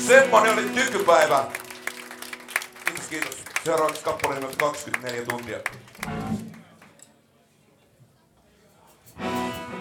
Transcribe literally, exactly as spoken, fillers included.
Semmonen oli tykypäivä. Kiitos, kiitos. Seuraavaksi kappale nimeltä kaksikymmentäneljä tuntia.